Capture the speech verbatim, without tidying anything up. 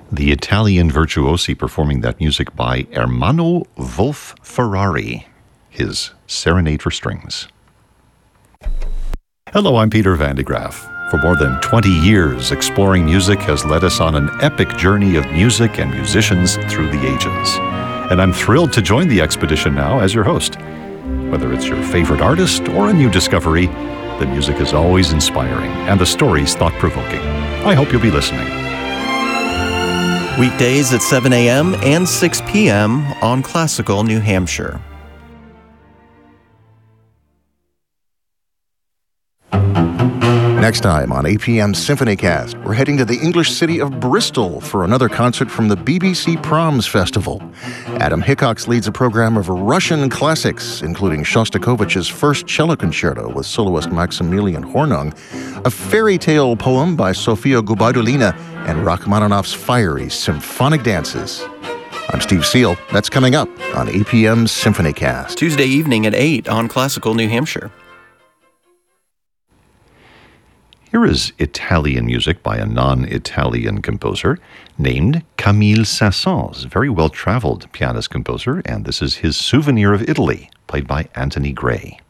The Italian virtuosi performing that music by Ermanno Wolf Ferrari, his Serenade for Strings. Hello, I'm Peter Van de Graaf. For more than twenty years, Exploring Music has led us on an epic journey of music and musicians through the ages. And I'm thrilled to join the expedition now as your host. Whether it's your favorite artist or a new discovery, the music is always inspiring and the stories thought-provoking. I hope you'll be listening. Weekdays at seven a.m. and six p.m. on Classical New Hampshire. Next time on A P M SymphonyCast, we're heading to the English city of Bristol for another concert from the B B C Proms Festival. Adam Hickox leads a program of Russian classics, including Shostakovich's First Cello Concerto with soloist Maximilian Hornung, a fairy tale poem by Sofia Gubaidulina, and Rachmaninoff's fiery symphonic dances. I'm Steve Seal. That's coming up on A P M SymphonyCast. Tuesday evening at eight on Classical New Hampshire. Here is Italian music by a non-Italian composer named Camille Saint-Saëns, a very well-traveled pianist composer, and this is his Souvenir of Italy, played by Anthony Gray.